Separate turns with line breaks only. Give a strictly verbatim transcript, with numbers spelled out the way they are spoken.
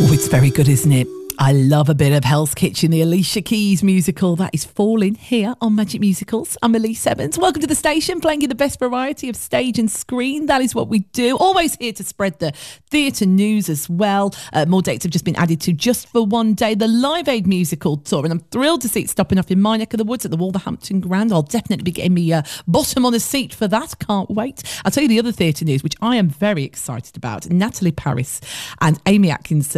Oh, it's very good, isn't it? I love a bit of Hell's Kitchen, the Alicia Keys musical that is falling here on Magic Musicals. I'm Elise Evans. Welcome to the station, playing you the best variety of stage and screen. That is what we do. Always here to spread the theatre news as well. Uh, more dates have just been added to Just for One Day, the Live Aid musical tour, and I'm thrilled to see it stopping off in my neck of the woods at the Wolverhampton Grand. I'll definitely be getting me uh, bottom on the seat for that. Can't wait. I'll tell you the other theatre news, which I am very excited about. Natalie Paris and Amy Atkinson